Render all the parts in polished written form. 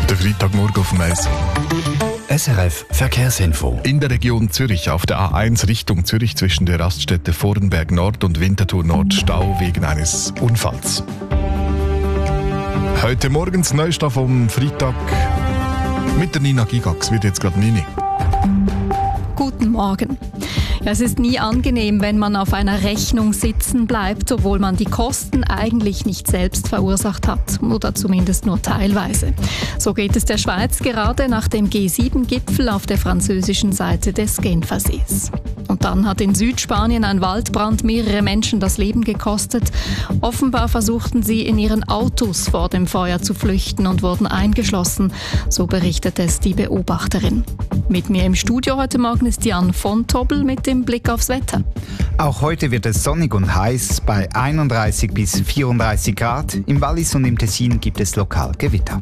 Der Freitagmorgen auf dem Eis. SRF Verkehrsinfo. In der Region Zürich auf der A1 Richtung Zürich zwischen der Raststätte Vorenberg Nord und Winterthur Nord Stau wegen eines Unfalls. Heute morgens Neustart vom Freitag mit der Nina Gigax. Wird jetzt gerade Nini. Guten Morgen. Ja, es ist nie angenehm, wenn man auf einer Rechnung sitzen bleibt, obwohl man die Kosten eigentlich nicht selbst verursacht hat. Oder zumindest nur teilweise. So geht es der Schweiz gerade nach dem G7-Gipfel auf der französischen Seite des Genfersees. Und dann hat in Südspanien ein Waldbrand mehrere Menschen das Leben gekostet. Offenbar versuchten sie in ihren Autos vor dem Feuer zu flüchten und wurden eingeschlossen. So berichtet es die Beobachterin. Mit mir im Studio heute Morgen ist Jan von Tobel mit dem Blick aufs Wetter. Auch heute wird es sonnig und heiß bei 31 bis 34 Grad. Im Wallis und im Tessin gibt es lokal Gewitter.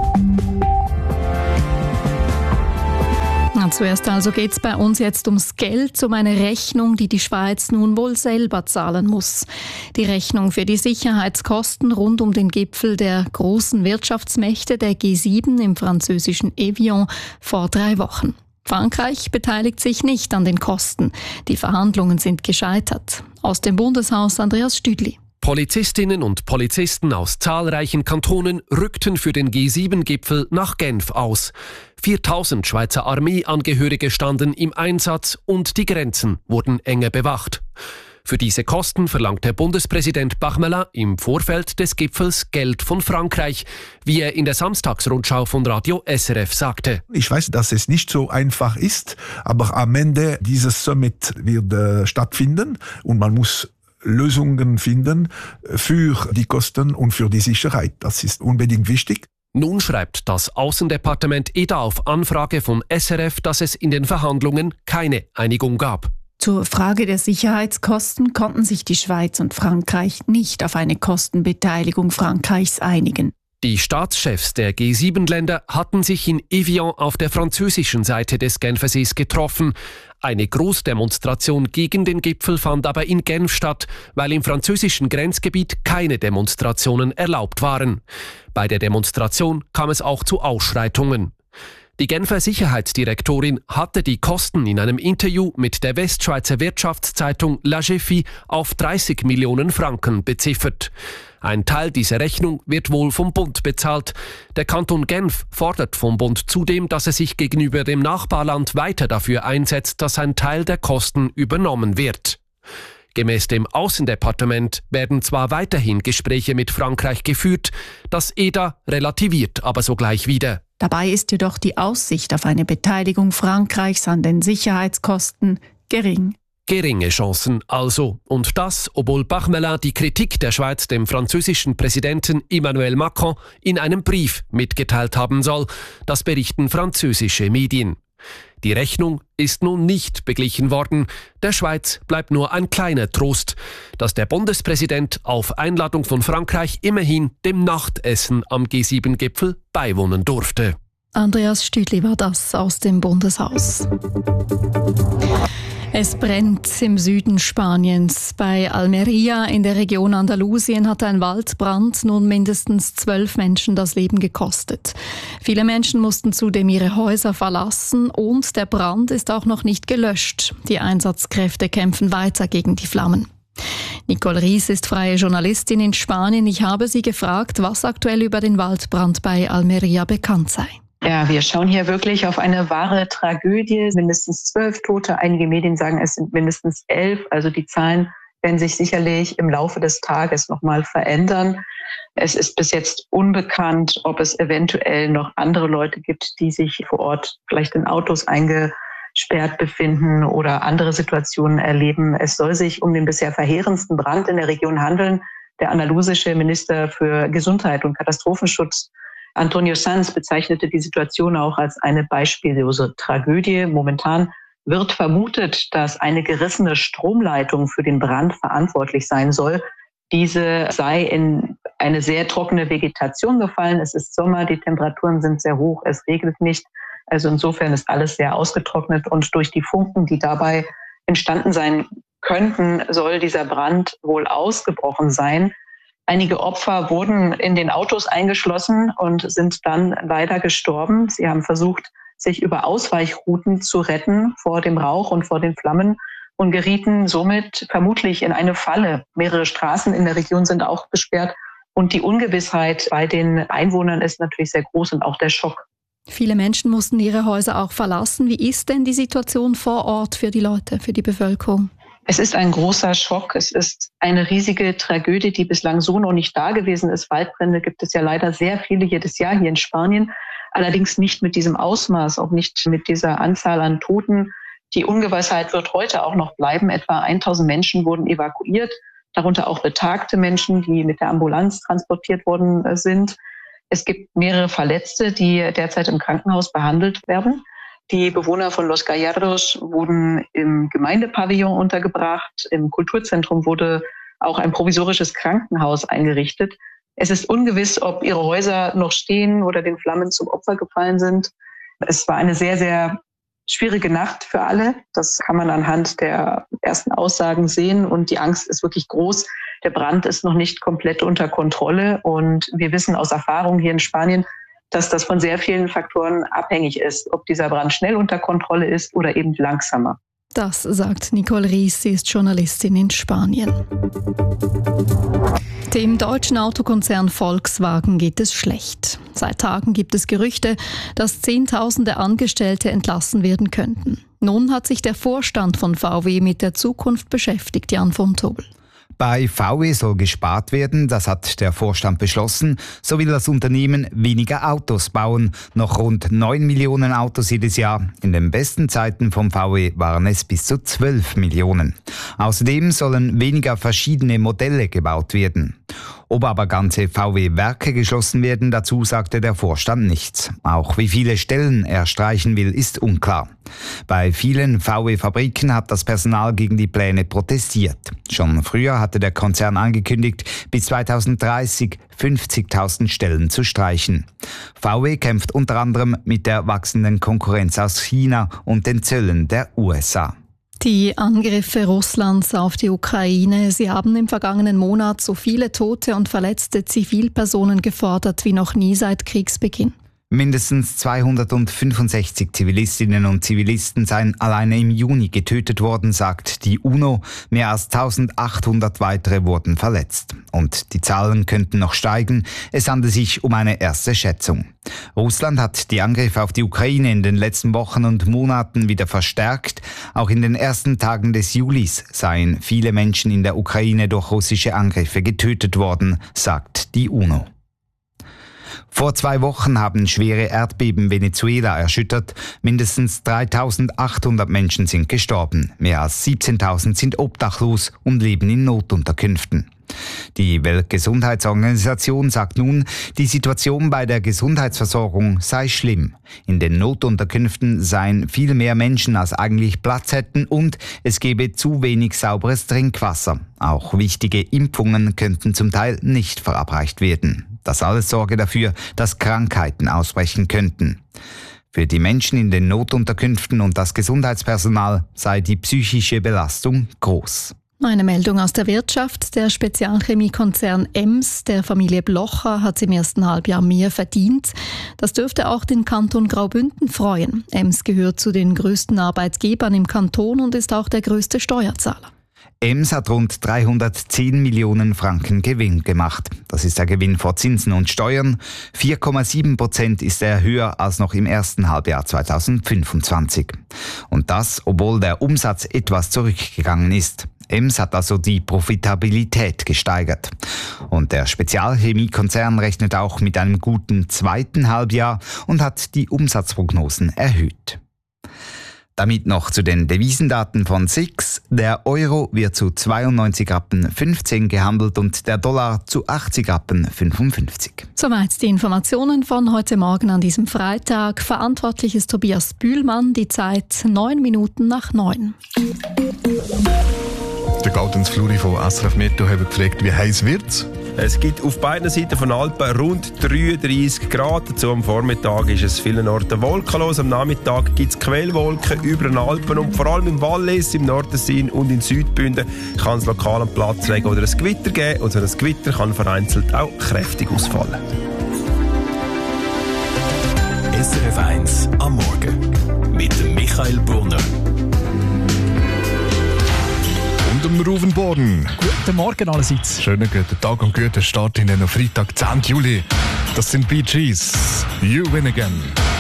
Zuerst also geht es bei uns jetzt ums Geld, um eine Rechnung, die die Schweiz nun wohl selber zahlen muss. Die Rechnung für die Sicherheitskosten rund um den Gipfel der großen Wirtschaftsmächte der G7 im französischen Evian vor 3 Wochen. Frankreich beteiligt sich nicht an den Kosten. Die Verhandlungen sind gescheitert. Aus dem Bundeshaus Andreas Stüdli. Polizistinnen und Polizisten aus zahlreichen Kantonen rückten für den G7-Gipfel nach Genf aus. 4000 Schweizer Armeeangehörige standen im Einsatz und die Grenzen wurden enger bewacht. Für diese Kosten verlangte Bundespräsident Bachmelin im Vorfeld des Gipfels Geld von Frankreich, wie er in der Samstagsrundschau von Radio SRF sagte. Ich weiß, dass es nicht so einfach ist, aber am Ende dieses Summit wird stattfinden und man muss Lösungen finden für die Kosten und für die Sicherheit. Das ist unbedingt wichtig. Nun schreibt das Außendepartement EDA auf Anfrage von SRF, dass es in den Verhandlungen keine Einigung gab. Zur Frage der Sicherheitskosten konnten sich die Schweiz und Frankreich nicht auf eine Kostenbeteiligung Frankreichs einigen. Die Staatschefs der G7-Länder hatten sich in Evian auf der französischen Seite des Genfersees getroffen. Eine Großdemonstration gegen den Gipfel fand aber in Genf statt, weil im französischen Grenzgebiet keine Demonstrationen erlaubt waren. Bei der Demonstration kam es auch zu Ausschreitungen. Die Genfer Sicherheitsdirektorin hatte die Kosten in einem Interview mit der Westschweizer Wirtschaftszeitung La Géfie auf 30 Millionen Franken beziffert. Ein Teil dieser Rechnung wird wohl vom Bund bezahlt. Der Kanton Genf fordert vom Bund zudem, dass er sich gegenüber dem Nachbarland weiter dafür einsetzt, dass ein Teil der Kosten übernommen wird. Gemäß dem Außendepartement werden zwar weiterhin Gespräche mit Frankreich geführt, das EDA relativiert aber sogleich wieder. Dabei ist jedoch die Aussicht auf eine Beteiligung Frankreichs an den Sicherheitskosten gering. Geringe Chancen also. Und das, obwohl Bachmelin die Kritik der Schweiz dem französischen Präsidenten Emmanuel Macron in einem Brief mitgeteilt haben soll. Das berichten französische Medien. Die Rechnung ist nun nicht beglichen worden. Der Schweiz bleibt nur ein kleiner Trost, dass der Bundespräsident auf Einladung von Frankreich immerhin dem Nachtessen am G7-Gipfel beiwohnen durfte. Andreas Stüdli war das aus dem Bundeshaus. Es brennt im Süden Spaniens. Bei Almería in der Region Andalusien hat ein Waldbrand nun mindestens 12 Menschen das Leben gekostet. Viele Menschen mussten zudem ihre Häuser verlassen und der Brand ist auch noch nicht gelöscht. Die Einsatzkräfte kämpfen weiter gegen die Flammen. Nicole Ries ist freie Journalistin in Spanien. Ich habe sie gefragt, was aktuell über den Waldbrand bei Almería bekannt sei. Ja, wir schauen hier wirklich auf eine wahre Tragödie. Mindestens 12 Tote. Einige Medien sagen, es sind mindestens 11. Also die Zahlen werden sich sicherlich im Laufe des Tages nochmal verändern. Es ist bis jetzt unbekannt, ob es eventuell noch andere Leute gibt, die sich vor Ort vielleicht in Autos eingesperrt befinden oder andere Situationen erleben. Es soll sich um den bisher verheerendsten Brand in der Region handeln. Der andalusische Minister für Gesundheit und Katastrophenschutz Antonio Sanz bezeichnete die Situation auch als eine beispiellose Tragödie. Momentan wird vermutet, dass eine gerissene Stromleitung für den Brand verantwortlich sein soll. Diese sei in eine sehr trockene Vegetation gefallen. Es ist Sommer, die Temperaturen sind sehr hoch, es regnet nicht. Also insofern ist alles sehr ausgetrocknet und durch die Funken, die dabei entstanden sein könnten, soll dieser Brand wohl ausgebrochen sein. Einige Opfer wurden in den Autos eingeschlossen und sind dann leider gestorben. Sie haben versucht, sich über Ausweichrouten zu retten vor dem Rauch und vor den Flammen und gerieten somit vermutlich in eine Falle. Mehrere Straßen in der Region sind auch gesperrt und die Ungewissheit bei den Einwohnern ist natürlich sehr groß und auch der Schock. Viele Menschen mussten ihre Häuser auch verlassen. Wie ist denn die Situation vor Ort für die Leute, für die Bevölkerung? Es ist ein großer Schock. Es ist eine riesige Tragödie, die bislang so noch nicht da gewesen ist. Waldbrände gibt es ja leider sehr viele jedes Jahr hier in Spanien. Allerdings nicht mit diesem Ausmaß, auch nicht mit dieser Anzahl an Toten. Die Ungewissheit wird heute auch noch bleiben. Etwa 1000 Menschen wurden evakuiert, darunter auch betagte Menschen, die mit der Ambulanz transportiert worden sind. Es gibt mehrere Verletzte, die derzeit im Krankenhaus behandelt werden. Die Bewohner von Los Gallardos wurden im Gemeindepavillon untergebracht. Im Kulturzentrum wurde auch ein provisorisches Krankenhaus eingerichtet. Es ist ungewiss, ob ihre Häuser noch stehen oder den Flammen zum Opfer gefallen sind. Es war eine sehr, sehr schwierige Nacht für alle. Das kann man anhand der ersten Aussagen sehen. Und die Angst ist wirklich groß. Der Brand ist noch nicht komplett unter Kontrolle. Und wir wissen aus Erfahrung hier in Spanien, dass das von sehr vielen Faktoren abhängig ist, ob dieser Brand schnell unter Kontrolle ist oder eben langsamer. Das sagt Nicole Ries, sie ist Journalistin in Spanien. Dem deutschen Autokonzern Volkswagen geht es schlecht. Seit Tagen gibt es Gerüchte, dass Zehntausende Angestellte entlassen werden könnten. Nun hat sich der Vorstand von VW mit der Zukunft beschäftigt, Jan von Tobel. Bei VW soll gespart werden, das hat der Vorstand beschlossen. So will das Unternehmen weniger Autos bauen. Noch rund 9 Millionen Autos jedes Jahr. In den besten Zeiten vom VW waren es bis zu 12 Millionen. Außerdem sollen weniger verschiedene Modelle gebaut werden. Ob aber ganze VW-Werke geschlossen werden, dazu sagte der Vorstand nichts. Auch wie viele Stellen er streichen will, ist unklar. Bei vielen VW-Fabriken hat das Personal gegen die Pläne protestiert. Schon früher hatte der Konzern angekündigt, bis 2030 50.000 Stellen zu streichen. VW kämpft unter anderem mit der wachsenden Konkurrenz aus China und den Zöllen der USA. Die Angriffe Russlands auf die Ukraine, sie haben im vergangenen Monat so viele tote und verletzte Zivilpersonen gefordert wie noch nie seit Kriegsbeginn. Mindestens 265 Zivilistinnen und Zivilisten seien alleine im Juni getötet worden, sagt die UNO. Mehr als 1800 weitere wurden verletzt. Und die Zahlen könnten noch steigen. Es handelt sich um eine erste Schätzung. Russland hat die Angriffe auf die Ukraine in den letzten Wochen und Monaten wieder verstärkt. Auch in den ersten Tagen des Julis seien viele Menschen in der Ukraine durch russische Angriffe getötet worden, sagt die UNO. Vor 2 Wochen haben schwere Erdbeben Venezuela erschüttert. Mindestens 3.800 Menschen sind gestorben. Mehr als 17.000 sind obdachlos und leben in Notunterkünften. Die Weltgesundheitsorganisation sagt nun, die Situation bei der Gesundheitsversorgung sei schlimm. In den Notunterkünften seien viel mehr Menschen, als eigentlich Platz hätten, und es gebe zu wenig sauberes Trinkwasser. Auch wichtige Impfungen könnten zum Teil nicht verabreicht werden. Das alles sorge dafür, dass Krankheiten ausbrechen könnten. Für die Menschen in den Notunterkünften und das Gesundheitspersonal sei die psychische Belastung groß. Eine Meldung aus der Wirtschaft. Der Spezialchemiekonzern EMS der Familie Blocher hat im ersten Halbjahr mehr verdient. Das dürfte auch den Kanton Graubünden freuen. EMS gehört zu den größten Arbeitgebern im Kanton und ist auch der größte Steuerzahler. EMS hat rund 310 Millionen Franken Gewinn gemacht. Das ist der Gewinn vor Zinsen und Steuern. 4,7% ist er höher als noch im ersten Halbjahr 2025. Und das, obwohl der Umsatz etwas zurückgegangen ist. EMS hat also die Profitabilität gesteigert. Und der Spezialchemiekonzern rechnet auch mit einem guten zweiten Halbjahr und hat die Umsatzprognosen erhöht. Damit noch zu den Devisendaten von SIX. Der Euro wird zu 92,15 Rappen gehandelt und der Dollar zu 80,55 Rappen. Soweit die Informationen von heute Morgen an diesem Freitag. Verantwortlich ist Tobias Bühlmann. Die Zeit 9:09. Der Galtens Fluri von SRF Meteo haben gefragt, wie heiß wird's? Es gibt auf beiden Seiten von Alpen rund 33 Grad. Dazu am Vormittag ist es vielen Orten wolkenlos. Am Nachmittag gibt es Quellwolken über den Alpen und vor allem im Wallis, im Nordtessin und in Südbünden kann es lokal einen Platzregen oder ein Gewitter geben. Und so ein Gewitter kann vereinzelt auch kräftig ausfallen. SRF 1 am Morgen mit Michael Brunner. Und dem Ruven Boden. Guten Morgen allerseits. Schönen guten Tag und guten Start in den Freitag, 10. Juli. Das sind Bee Gees. You win again.